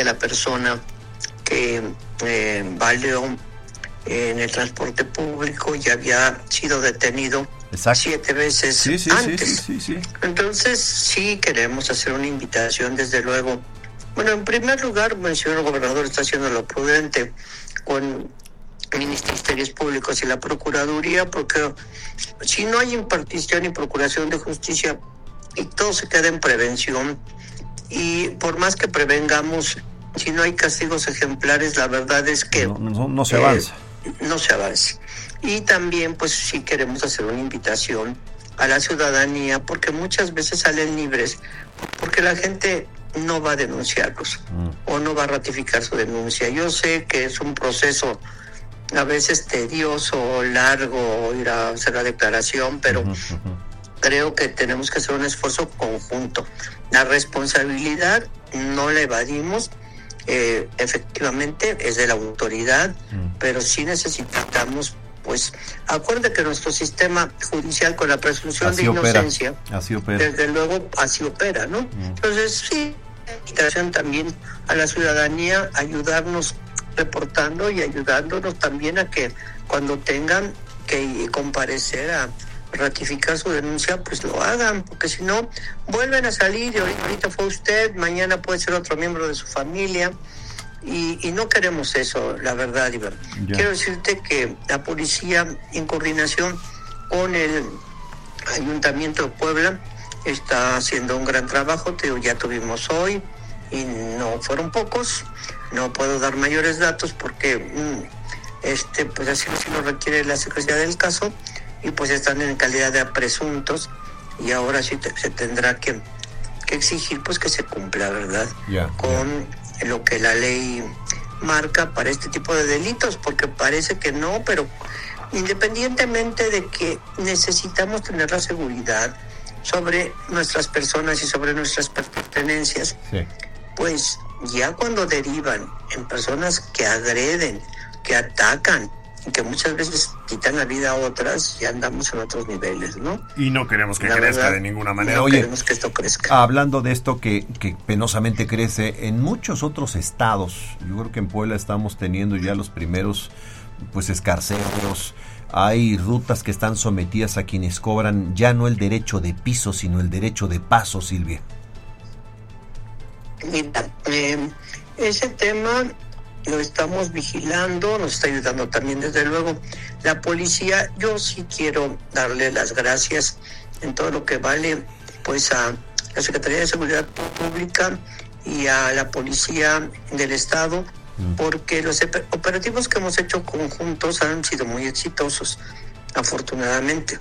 que la persona que baleó en el transporte público ya había sido detenido. Exacto. 7 veces antes. Sí. Entonces sí queremos hacer una invitación, desde luego. Bueno, en primer lugar, el señor gobernador está haciendo lo prudente con ministerios públicos y la Procuraduría, porque si no hay impartición y procuración de justicia y todo se queda en prevención, y por más que prevengamos, si no hay castigos ejemplares, la verdad es que no se avanza. No se avanza. Y también, pues sí queremos hacer una invitación a la ciudadanía, porque muchas veces salen libres porque la gente no va a denunciarlos o no va a ratificar su denuncia. Yo sé que es un proceso a veces tedioso, largo, ir a hacer la declaración, pero creo que tenemos que hacer un esfuerzo conjunto. La responsabilidad no la evadimos, efectivamente es de la autoridad, pero sí necesitamos, pues, acuérdate que nuestro sistema judicial con la presunción de inocencia, así opera. Desde luego así opera, ¿no? Entonces sí, invitación también a la ciudadanía, ayudarnos reportando y ayudándonos también a que cuando tengan que comparecer a ratificar su denuncia, pues lo hagan, porque si no, vuelven a salir y ahorita fue usted, mañana puede ser otro miembro de su familia, y no queremos eso, la verdad, Iván. Quiero decirte que la policía, en coordinación con el Ayuntamiento de Puebla, está haciendo un gran trabajo. Ya tuvimos hoy, y no fueron pocos, no puedo dar mayores datos porque pues así lo requiere la Secretaría del caso, y pues están en calidad de presuntos, y ahora sí se tendrá que exigir pues que se cumpla, ¿verdad? Con lo que la ley marca para este tipo de delitos, porque parece que no, pero independientemente de que necesitamos tener la seguridad sobre nuestras personas y sobre nuestras pertenencias, pues ya cuando derivan en personas que agreden, que atacan, y que muchas veces quitan la vida a otras, ya andamos en otros niveles, ¿no? Y no queremos que crezca de ninguna manera. No queremos que esto crezca. Hablando de esto que penosamente crece en muchos otros estados, yo creo que en Puebla estamos teniendo ya los primeros pues escarceos. Hay rutas que están sometidas a quienes cobran ya no el derecho de piso, sino el derecho de paso, Silvia. Mira, ese tema lo estamos vigilando, nos está ayudando también desde luego la policía. Yo sí quiero darle las gracias en todo lo que vale pues a la Secretaría de Seguridad Pública y a la Policía del Estado, porque los operativos que hemos hecho conjuntos han sido muy exitosos, afortunadamente.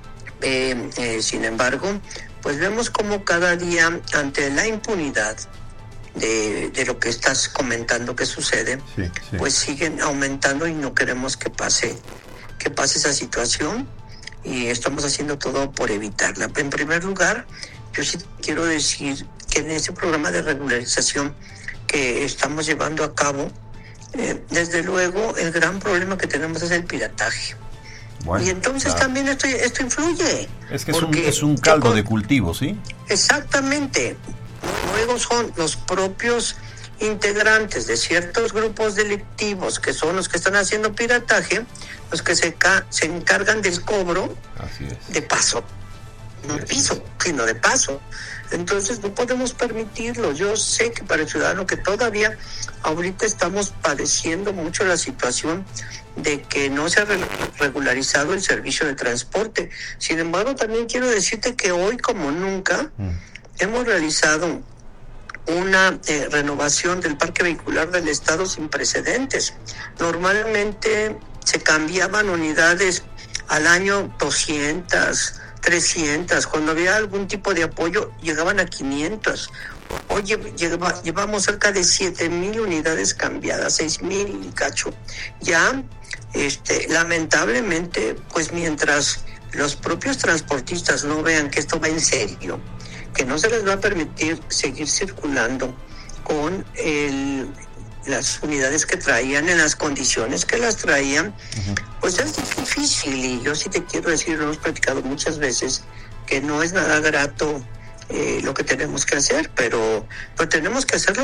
Sin embargo, pues vemos como cada día, ante la impunidad de lo que estás comentando que sucede, pues siguen aumentando, y no queremos que pase esa situación, y estamos haciendo todo por evitarla. En primer lugar, yo sí quiero decir que en ese programa de regularización que estamos llevando a cabo, desde luego el gran problema que tenemos es el pirataje. Bueno, y entonces también esto influye. Es que es un caldo de cultivo, ¿sí? Exactamente. Luego son los propios integrantes de ciertos grupos delictivos, que son los que están haciendo pirataje, los que se encargan del cobro de paso. No de piso, sino de paso. Entonces no podemos permitirlo. Yo sé que para el ciudadano que todavía ahorita estamos padeciendo mucho la situación de que no se ha regularizado el servicio de transporte. Sin embargo, también quiero decirte que hoy, como nunca, hemos realizado una renovación del parque vehicular del Estado sin precedentes. Normalmente se cambiaban unidades al año 200, 300. Cuando había algún tipo de apoyo, llegaban a 500. Oye, llevamos cerca de 7,000 unidades cambiadas, 6,000 y cacho. Ya, lamentablemente, pues mientras los propios transportistas no vean que esto va en serio, que no se les va a permitir seguir circulando con las unidades que traían en las condiciones que las traían, pues es difícil. Y yo sí te quiero decir, lo hemos platicado muchas veces, que no es nada grato lo que tenemos que hacer, pero tenemos que hacerlo